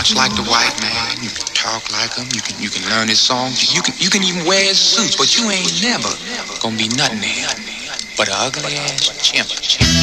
much like the white man. You can talk like him. You can learn his songs. You can even wear his suits, but you ain't never gonna be nothing to him but an ugly ass chimp.